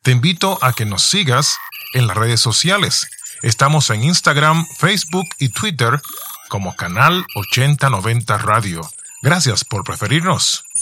Te invito a que nos sigas en las redes sociales. Estamos en Instagram, Facebook y Twitter como Canal 8090 Radio. Gracias por preferirnos.